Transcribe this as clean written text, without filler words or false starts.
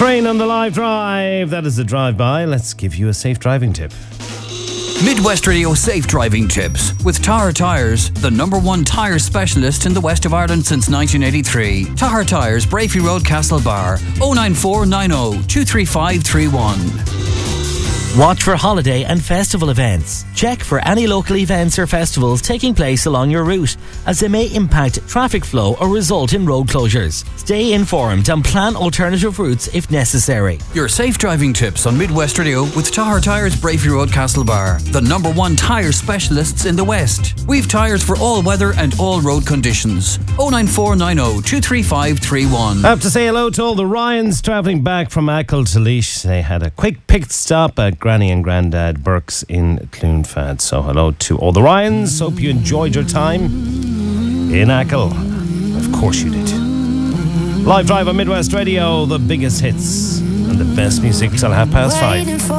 Train on the live drive. That is the drive-by. Let's give you a safe driving tip. Midwest Radio Safe Driving Tips with Tahar Tyres, the #1 tyre specialist in the west of Ireland since 1983. Tahar Tyres, Brafey Road, Castlebar, 09490 23531. Watch for holiday and festival events. Check for any local events or festivals taking place along your route, as they may impact traffic flow or result in road closures. Stay informed and plan alternative routes if necessary. Your safe driving tips on Midwest Radio with Tahar Tyres, Brafey Road, Castlebar, the #1 tyre specialists in the West. We've tyres for all weather and all road conditions. 09490 23531. I have to say hello to all the Ryans travelling back from Achill to Laois. They had a quick pit stop at Granny and Grandad Burke's in Cloonfad. So hello to all the Ryans. Hope you enjoyed your time in Achill. Of course you did. Live drive on Midwest Radio, the biggest hits and the best music till 5:30.